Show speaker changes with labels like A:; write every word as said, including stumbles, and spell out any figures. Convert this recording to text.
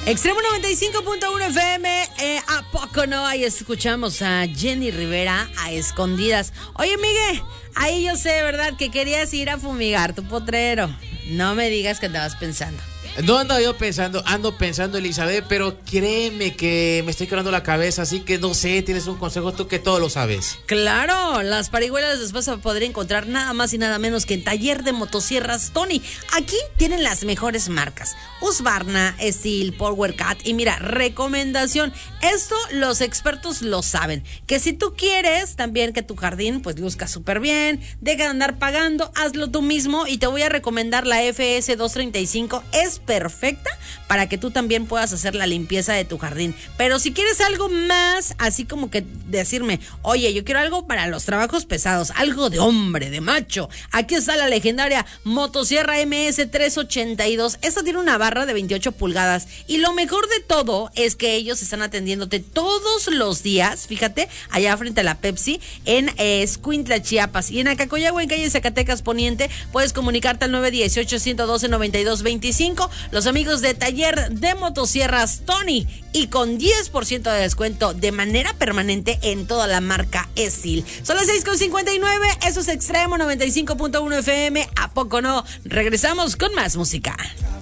A: Extremo noventa y cinco punto uno F M, eh, ¿a poco no? Ahí escuchamos a Jenny Rivera a escondidas. Oye, Miguel, ahí yo sé, ¿verdad? Que querías ir a fumigar tu potrero. No me digas que andabas pensando.
B: No ando yo pensando, ando pensando, Elizabeth, pero créeme que me estoy quebrando la cabeza, así que no sé, tienes un consejo tú que todo lo sabes.
A: Claro, las parihuelas después se podría encontrar nada más y nada menos que en Taller de Motosierras Tony. Aquí tienen las mejores marcas: Husqvarna, Steel, Power Cat. Y mira, recomendación, esto los expertos lo saben, que si tú quieres también que tu jardín pues luzca súper bien, deja de andar pagando, hazlo tú mismo, y te voy a recomendar la F S doscientos treinta y cinco. Es perfecta para que tú también puedas hacer la limpieza de tu jardín. Pero si quieres algo más, así como que decirme, oye, yo quiero algo para los trabajos pesados, algo de hombre, de macho, aquí está la legendaria Motosierra M S trescientos ochenta y dos. Esta tiene una barra de veintiocho pulgadas y lo mejor de todo es que ellos están atendiéndote todos los días, fíjate, allá frente a la Pepsi en eh, Escuintla, Chiapas, y en Acacoyagua, en calle Zacatecas Poniente. Puedes comunicarte al nueve uno ocho, uno uno dos, nueve dos dos cinco. Los amigos de Taller de Motosierras Tony, y con diez por ciento de descuento de manera permanente en toda la marca Steel. Son las seis con cincuenta y nueve, eso es Extremo noventa y cinco punto uno F M. ¿A poco no? Regresamos con más música.